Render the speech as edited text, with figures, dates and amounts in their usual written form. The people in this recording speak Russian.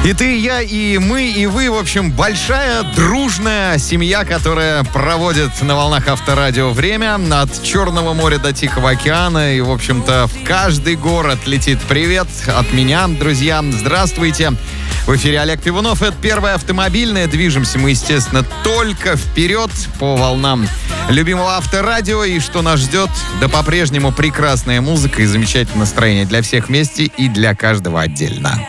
И ты, и я, и мы, и вы, в общем, большая, дружная семья, которая проводит на волнах Авторадио время от Черного моря до Тихого океана. И, в общем-то, в каждый город летит привет от меня, друзья. Здравствуйте. В эфире Олег Пивунов. Это первое автомобильное. Движемся мы, естественно, только вперед по волнам любимого Авторадио. И что нас ждет? Да по-прежнему прекрасная музыка и замечательное настроение для всех вместе и для каждого отдельно.